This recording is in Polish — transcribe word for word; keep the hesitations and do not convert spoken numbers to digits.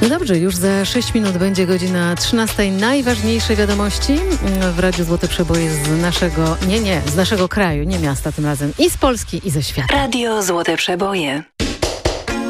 No dobrze, już za sześć minut będzie godzina trzynasta. Najważniejsze wiadomości w Radiu Złote Przeboje z naszego, nie, nie, z naszego kraju, nie miasta tym razem, i z Polski, i ze świata. Radio Złote Przeboje.